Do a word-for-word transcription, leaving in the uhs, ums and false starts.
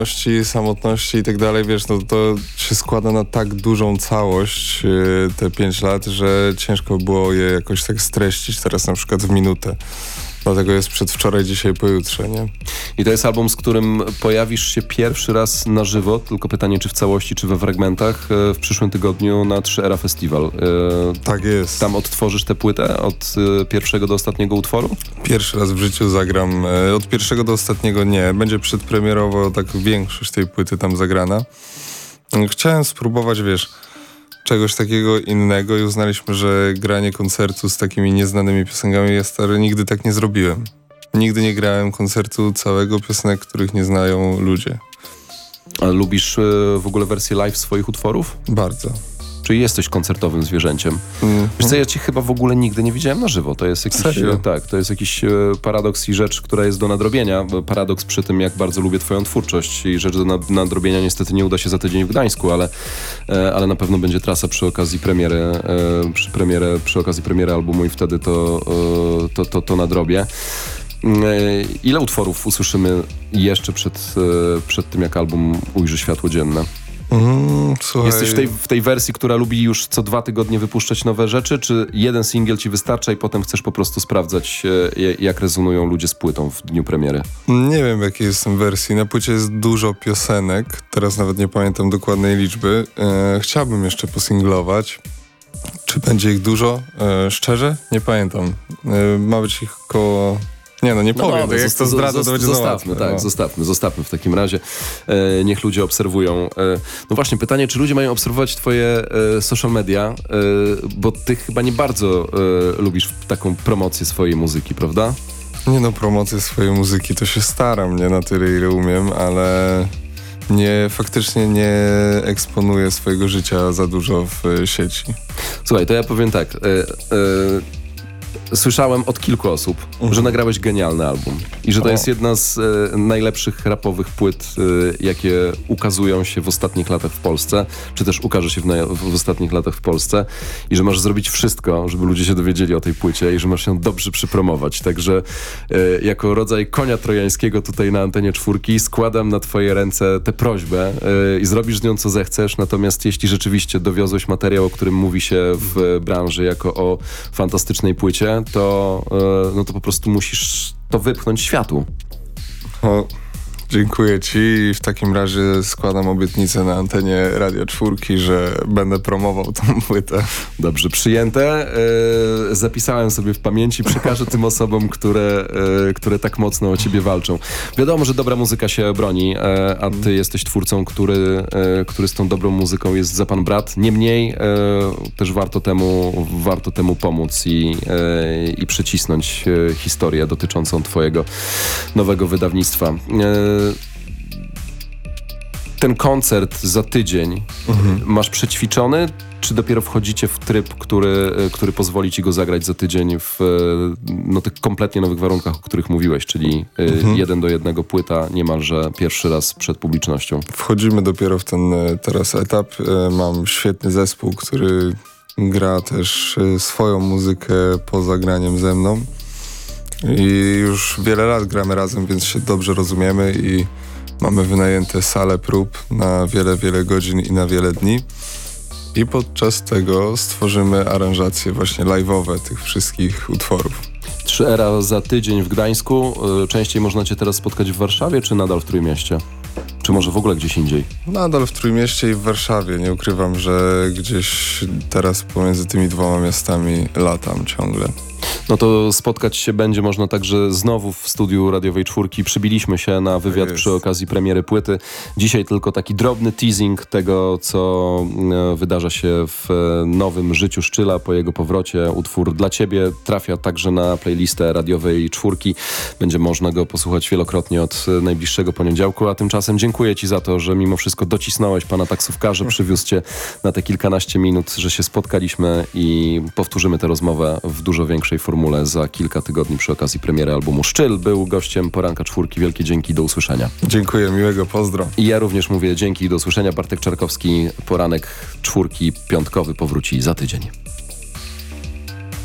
samotności i tak dalej, wiesz, no to się składa na tak dużą całość yy, te pięć lat, że ciężko było je jakoś tak streścić teraz na przykład w minutę. Dlatego jest przedwczoraj, dzisiaj, pojutrze, nie? I to jest album, z którym pojawisz się pierwszy raz na żywo, tylko pytanie, czy w całości, czy we fragmentach, w przyszłym tygodniu na trzy Era Festival. Tak jest. Tam odtworzysz tę płytę od pierwszego do ostatniego utworu? Pierwszy raz w życiu zagram. Od pierwszego do ostatniego nie. Będzie przedpremierowo tak większość tej płyty tam zagrana. Chciałem spróbować, wiesz, czegoś takiego innego i uznaliśmy, że granie koncertu z takimi nieznanymi piosenkami jest, ale nigdy tak nie zrobiłem. Nigdy nie grałem koncertu całego piosenek, których nie znają ludzie. A lubisz y, w ogóle wersję live swoich utworów? Bardzo. Czyli jesteś koncertowym zwierzęciem. Mm-hmm. Wiesz co, ja cię chyba w ogóle nigdy nie widziałem na żywo. To jest jakiś, Serio? tak, to jest jakiś e, paradoks i rzecz, która jest do nadrobienia. Paradoks przy tym, jak bardzo lubię twoją twórczość i rzecz do na, nadrobienia niestety nie uda się za tydzień w Gdańsku, ale, e, ale na pewno będzie trasa przy okazji premiery, e, przy, premiery przy okazji premiery albumu i wtedy to, e, to, to, to nadrobię. Ile utworów usłyszymy jeszcze przed, przed tym, jak album ujrzy światło dzienne? Mm, słuchaj. Jesteś w tej, w tej wersji, która lubi już co dwa tygodnie wypuszczać nowe rzeczy, czy jeden singiel ci wystarcza i potem chcesz po prostu sprawdzać, jak rezonują ludzie z płytą w dniu premiery? Nie wiem, w jakiej jestem wersji. Na płycie jest dużo piosenek, teraz nawet nie pamiętam dokładnej liczby. E, chciałbym jeszcze posinglować. Czy będzie ich dużo? E, szczerze? Nie pamiętam. E, ma być ich około... Nie, no nie no powiem, dobra, jak to zdradzę, to będzie Zostawmy, tak, no. zostawmy, zostawmy w takim razie. E, niech ludzie obserwują. E, no właśnie, pytanie, czy ludzie mają obserwować twoje e, social media, e, bo ty chyba nie bardzo e, lubisz taką promocję swojej muzyki, prawda? Nie no, promocję swojej muzyki to się staram, nie na tyle, ile umiem, ale nie, faktycznie nie eksponuję swojego życia za dużo w sieci. Słuchaj, to ja powiem tak... E, e, Słyszałem od kilku osób, mhm. że nagrałeś genialny album i że to o. jest jedna z e, najlepszych rapowych płyt, e, jakie ukazują się w ostatnich latach w Polsce, czy też ukaże się w, na, w ostatnich latach w Polsce i że masz zrobić wszystko, żeby ludzie się dowiedzieli o tej płycie i że masz ją dobrze przypromować. Także e, jako rodzaj konia trojańskiego tutaj na antenie czwórki składam na twoje ręce tę prośbę e, i zrobisz z nią co zechcesz, natomiast jeśli rzeczywiście dowiozłeś materiał, o którym mówi się w branży jako o fantastycznej płycie, to, no to po prostu musisz to wypchnąć światu. O, dziękuję ci i w takim razie składam obietnicę na antenie Radia Czwórki, że będę promował tą płytę. Dobrze, przyjęte. E, zapisałem sobie w pamięci, przekażę tym osobom, które, e, które tak mocno o ciebie walczą. Wiadomo, że dobra muzyka się broni, e, a ty jesteś twórcą, który, e, który z tą dobrą muzyką jest za pan brat. Niemniej e, też warto temu, warto temu pomóc i, e, i przycisnąć e, historię dotyczącą twojego nowego wydawnictwa. E, Ten koncert za tydzień mhm. masz przećwiczony, czy dopiero wchodzicie w tryb, który, który pozwoli ci go zagrać za tydzień w no, tych kompletnie nowych warunkach, o których mówiłeś, czyli mhm. jeden do jednego płyta niemalże pierwszy raz przed publicznością? Wchodzimy dopiero w ten teraz etap. Mam świetny zespół, który gra też swoją muzykę poza graniem ze mną i już wiele lat gramy razem, więc się dobrze rozumiemy i mamy wynajęte salę prób na wiele, wiele godzin i na wiele dni. I podczas tego stworzymy aranżacje właśnie live'owe tych wszystkich utworów. Trzy Era za tydzień w Gdańsku. Częściej można cię teraz spotkać w Warszawie, czy nadal w Trójmieście? Czy może w ogóle gdzieś indziej? Nadal w Trójmieście i w Warszawie. Nie ukrywam, że gdzieś teraz pomiędzy tymi dwoma miastami latam ciągle. No to spotkać się będzie można także znowu w studiu radiowej czwórki. Przybiliśmy się na wywiad tak przy okazji premiery płyty. Dzisiaj tylko taki drobny teasing tego, co e, wydarza się w e, nowym życiu Szczyla po jego powrocie. Utwór dla ciebie trafia także na playlistę radiowej czwórki. Będzie można go posłuchać wielokrotnie od e, najbliższego poniedziałku, a tymczasem dziękuję ci za to, że mimo wszystko docisnąłeś pana taksówkarza, przywiózł cię na te kilkanaście minut, że się spotkaliśmy i powtórzymy tę rozmowę w dużo większej formule za kilka tygodni przy okazji premiery albumu. Szczyl był gościem Poranka Czwórki. Wielkie dzięki, do usłyszenia. Dziękuję, miłego, pozdro. I ja również mówię dzięki i do usłyszenia. Bartek Czarkowski, Poranek Czwórki piątkowy powróci za tydzień.